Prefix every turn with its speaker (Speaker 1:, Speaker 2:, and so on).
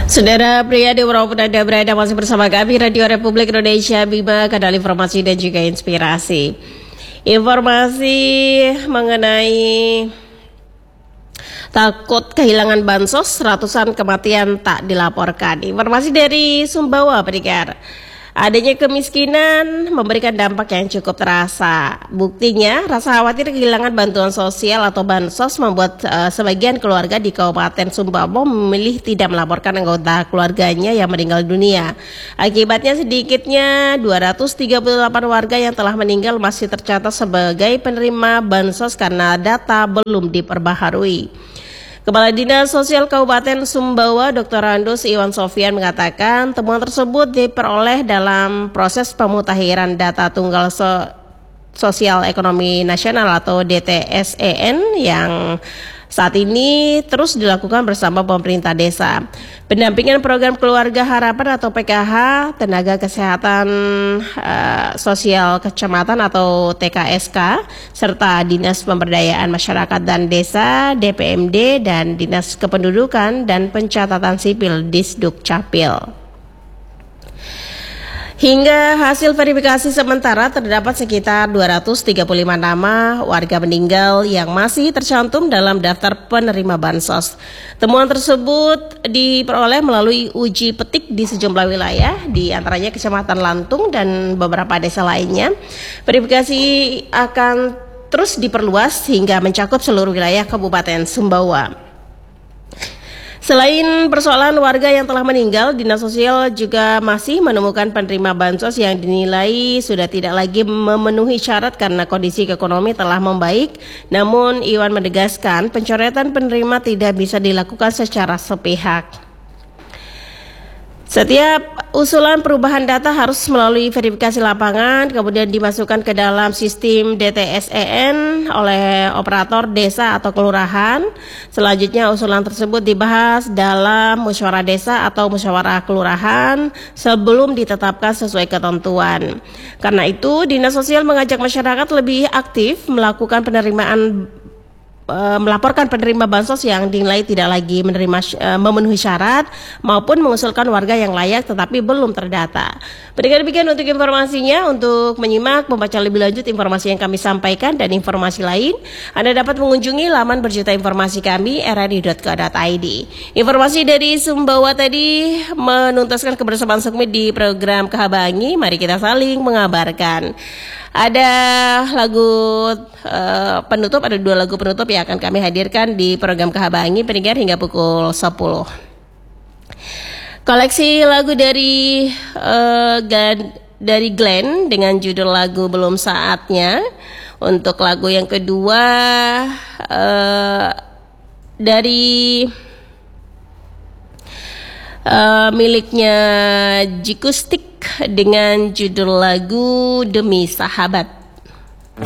Speaker 1: Saudara pria dimanapun Anda berada, masih bersama kami Radio Republik Indonesia Bima, kanal informasi dan juga inspirasi. Informasi mengenai takut kehilangan bansos, ratusan kematian tak dilaporkan. Informasi dari Sumbawa, pendengar. Adanya kemiskinan memberikan dampak yang cukup terasa. Buktinya, rasa khawatir kehilangan bantuan sosial atau bansos membuat sebagian keluarga di Kabupaten Sumbawa memilih tidak melaporkan anggota keluarganya yang meninggal dunia. Akibatnya sedikitnya 238 warga yang telah meninggal masih tercatat sebagai penerima bansos karena data belum diperbaharui. Kepala Dinas Sosial Kabupaten Sumbawa, Dr. Randus Iwan Sofian mengatakan temuan tersebut diperoleh dalam proses pemutakhiran data tunggal sosial ekonomi nasional atau DTSEN yang saat ini terus dilakukan bersama pemerintah desa. Pendampingan program Keluarga Harapan atau PKH, tenaga kesehatan sosial kecamatan atau TKSK, serta Dinas Pemberdayaan Masyarakat dan Desa DPMD dan Dinas Kependudukan dan Pencatatan Sipil Disduk Capil. Hingga hasil verifikasi sementara terdapat sekitar 235 nama warga meninggal yang masih tercantum dalam daftar penerima bansos. Temuan tersebut diperoleh melalui uji petik di sejumlah wilayah, di antaranya Kecamatan Lantung dan beberapa desa lainnya. Verifikasi akan terus diperluas hingga mencakup seluruh wilayah Kabupaten Sumbawa. Selain persoalan warga yang telah meninggal, Dinas Sosial juga masih menemukan penerima bansos yang dinilai sudah tidak lagi memenuhi syarat karena kondisi ekonomi telah membaik. Namun Iwan menegaskan pencoretan penerima tidak bisa dilakukan secara sepihak. Setiap usulan perubahan data harus melalui verifikasi lapangan, kemudian dimasukkan ke dalam sistem DTSEN oleh operator desa atau kelurahan. Selanjutnya usulan tersebut dibahas dalam musyawarah desa atau musyawarah kelurahan sebelum ditetapkan sesuai ketentuan. Karena itu, Dinas Sosial mengajak masyarakat lebih aktif melakukan melaporkan penerima bansos yang dinilai tidak lagi memenuhi syarat maupun mengusulkan warga yang layak tetapi belum terdata. Demikian untuk informasinya. Untuk menyimak, membaca lebih lanjut informasi yang kami sampaikan dan informasi lain, Anda dapat mengunjungi laman berjuta informasi kami rri.co.id. Informasi dari Sumbawa tadi menuntaskan kebersamaan Sukmi di program Kehabangi. Mari kita saling mengabarkan. Ada lagu penutup, ada 2 lagu penutup yang akan kami hadirkan di program Kehabangi, pendengar, hingga pukul 10. Koleksi lagu dari Glenn dengan judul lagu Belum Saatnya. Untuk lagu yang kedua dari miliknya Jikustik dengan judul lagu Demi Sahabat.